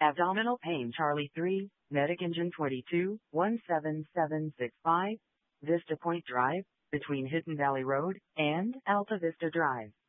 Abdominal pain Charlie 3, Medic Engine 22, 17765, Vista Point Drive, between Hidden Valley Road and Alta Vista Drive.